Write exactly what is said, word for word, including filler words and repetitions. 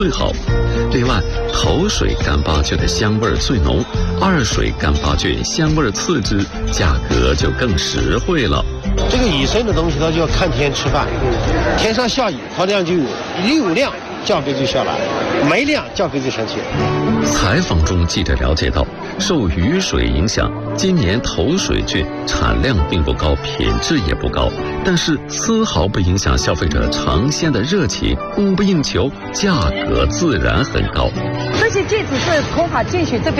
最好。另外，头水干巴菌的香味最浓，二水干巴菌香味次之，价格就更实惠了。 这个野生的东西，它就要看天吃饭，天上下雨，它量就有，有量价格就下来，没量价格就上去。 采访中，记者了解到，受雨水影响，今年头水菌产量并不高，品质也不高，但是丝毫不影响消费者尝鲜的热情，供不应求，价格自然很高。 这些菌子是空法进去这边。